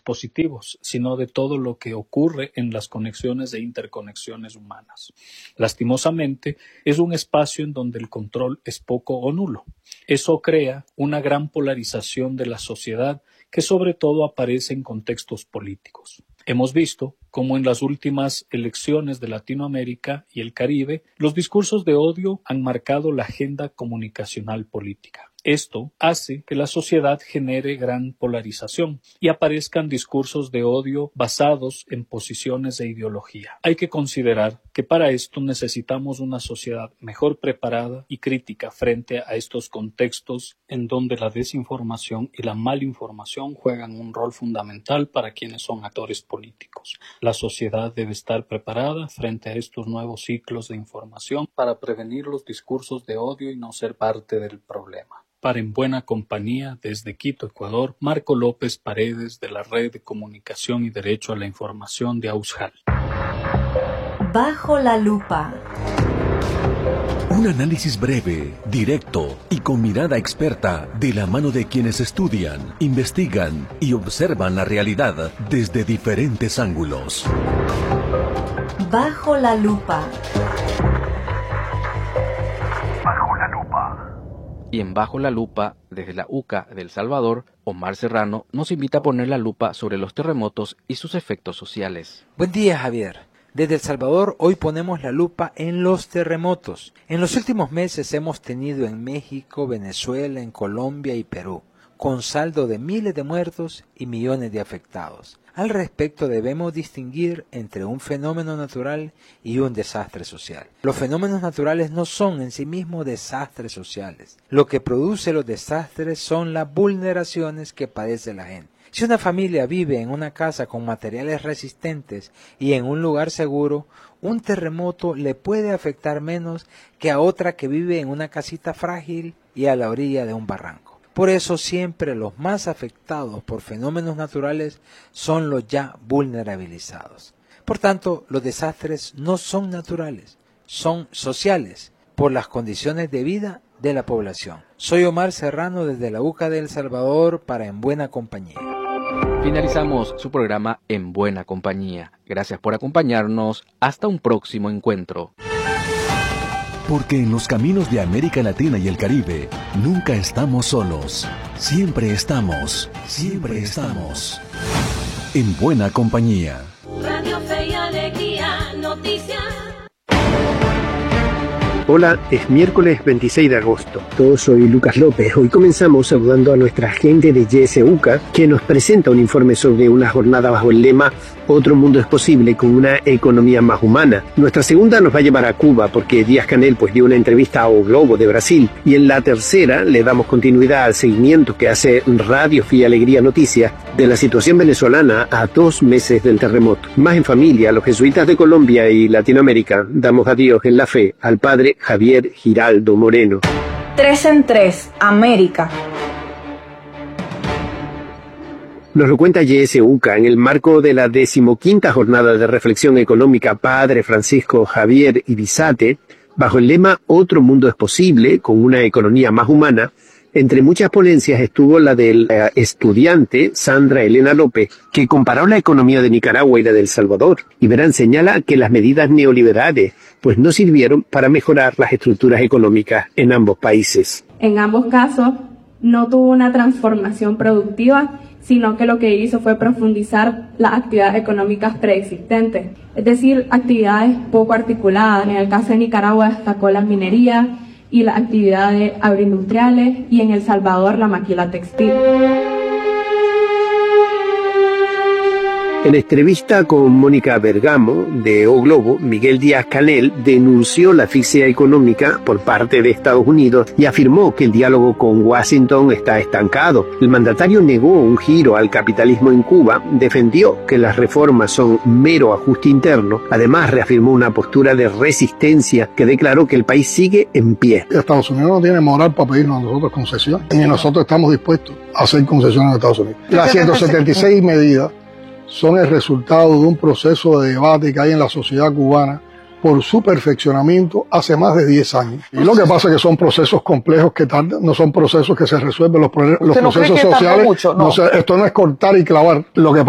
dispositivos, sino de todo lo que ocurre en las conexiones e interconexiones humanas. Lastimosamente, es un espacio en donde el control es poco o nulo. Eso crea una gran polarización de la sociedad que sobre todo aparece en contextos políticos. Hemos visto cómo en las últimas elecciones de Latinoamérica y el Caribe, los discursos de odio han marcado la agenda comunicacional política. Esto hace que la sociedad genere gran polarización y aparezcan discursos de odio basados en posiciones de ideología. Hay que considerar que para esto necesitamos una sociedad mejor preparada y crítica frente a estos contextos en donde la desinformación y la malinformación juegan un rol fundamental para quienes son actores políticos. La sociedad debe estar preparada frente a estos nuevos ciclos de información para prevenir los discursos de odio y no ser parte del problema. Para En Buena Compañía, desde Quito, Ecuador, Marco López Paredes, de la Red de Comunicación y Derecho a la Información de AUSJAL. Bajo la lupa. Un análisis breve, directo y con mirada experta de la mano de quienes estudian, investigan y observan la realidad desde diferentes ángulos. Bajo la lupa. Y en Bajo la Lupa, desde la UCA de El Salvador, Omar Serrano nos invita a poner la lupa sobre los terremotos y sus efectos sociales. Buen día, Javier. Desde El Salvador hoy ponemos la lupa en los terremotos. En los últimos meses hemos tenido en México, Venezuela, en Colombia y Perú, con saldo de miles de muertos y millones de afectados. Al respecto debemos distinguir entre un fenómeno natural y un desastre social. Los fenómenos naturales no son en sí mismos desastres sociales. Lo que produce los desastres son las vulneraciones que padece la gente. Si una familia vive en una casa con materiales resistentes y en un lugar seguro, un terremoto le puede afectar menos que a otra que vive en una casita frágil y a la orilla de un barranco. Por eso siempre los más afectados por fenómenos naturales son los ya vulnerabilizados. Por tanto, los desastres no son naturales, son sociales, por las condiciones de vida de la población. Soy Omar Serrano desde la UCA de El Salvador para En Buena Compañía. Finalizamos su programa En Buena Compañía. Gracias por acompañarnos. Hasta un próximo encuentro. Porque en los caminos de América Latina y el Caribe, nunca estamos solos. Siempre estamos en buena compañía. Radio Fe y Alegría, noticias. Hola, es miércoles 26 de agosto. Yo soy Lucas López. Hoy comenzamos saludando a nuestra gente de YSUCA, que nos presenta un informe sobre una jornada bajo el lema Otro mundo es posible con una economía más humana. Nuestra segunda nos va a llevar a Cuba, porque Díaz-Canel dio una entrevista a O Globo de Brasil. Y en la tercera le damos continuidad al seguimiento que hace Radio Fe y Alegría Noticias de la situación venezolana a 2 meses del terremoto. Más en familia, los jesuitas de Colombia y Latinoamérica damos adiós en la fe al padre Javier Giraldo Moreno. 3 en 3, América. Nos lo cuenta YSUCA en el marco de la 15ª jornada de reflexión económica Padre Francisco Javier Irizate, bajo el lema Otro mundo es posible, con una economía más humana. Entre muchas ponencias estuvo la del estudiante Sandra Elena López, que comparó la economía de Nicaragua y la de El Salvador. Y Verán señala que las medidas neoliberales no sirvieron para mejorar las estructuras económicas en ambos países. En ambos casos no tuvo una transformación productiva, sino que lo que hizo fue profundizar las actividades económicas preexistentes, es decir, actividades poco articuladas. En el caso de Nicaragua destacó la minería y las actividades agroindustriales, y en El Salvador la maquila textil. En entrevista con Mónica Bergamo, de O Globo, Miguel Díaz-Canel denunció la asfixia económica por parte de Estados Unidos y afirmó que el diálogo con Washington está estancado. El mandatario negó un giro al capitalismo en Cuba, defendió que las reformas son mero ajuste interno, además reafirmó una postura de resistencia que declaró que el país sigue en pie. Estados Unidos no tiene moral para pedirnos a nosotros concesiones, y nosotros estamos dispuestos a hacer concesiones a Estados Unidos. Las 176 medidas son el resultado de un proceso de debate que hay en la sociedad cubana por su perfeccionamiento hace más de 10 años. Y lo que pasa es que son procesos complejos que tardan, no son procesos que se resuelven, los procesos sociales. Mucho, no. Esto no es cortar y clavar. Lo que